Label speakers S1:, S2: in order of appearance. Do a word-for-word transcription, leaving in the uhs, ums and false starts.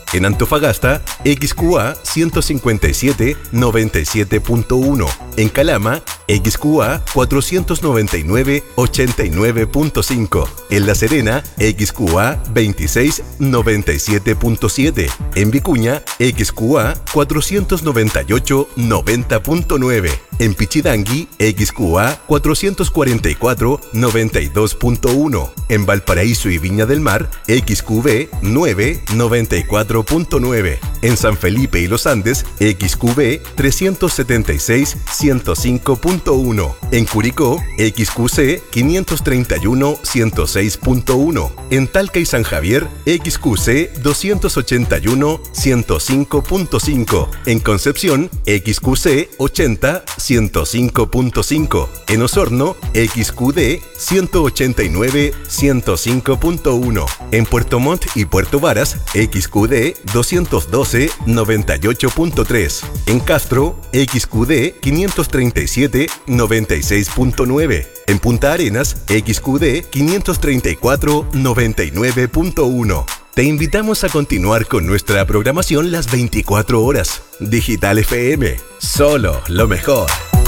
S1: En Antofagasta, X Q A ciento cincuenta y siete noventa y siete punto uno. En Calama, X Q A cuatrocientos noventa y nueve ochenta y nueve punto cinco. En La Serena, X Q A veintiséis noventa y siete punto siete. En Vicuña, X Q A cuatrocientos noventa y ocho noventa punto nueve. En Pichidangui, X Q A cuatrocientos cuarenta y cuatro noventa y dos punto uno. En Valparaíso y Viña del Mar, X Q V nueve noventa y cuatro punto nueve. En San Felipe y Los Andes, X Q V trescientos setenta y seis ciento cinco punto uno. En Curicó, X Q C quinientos treinta y uno ciento seis punto uno. En Talca y San Javier, X Q C doscientos ochenta y uno ciento cinco punto cinco. En Concepción, X Q C ochenta ciento cinco punto cinco. En Osorno, X Q D ciento ochenta y nueve ciento cinco punto uno. En Puerto Montt y Puerto Varas, X Q D doscientos doce noventa y ocho punto tres. En Castro, X Q D quinientos treinta y siete noventa y seis punto nueve. En Punta Arenas, X Q D quinientos treinta y cuatro noventa y nueve punto uno. Te invitamos a continuar con nuestra programación las veinticuatro horas. Digital F M, solo lo mejor.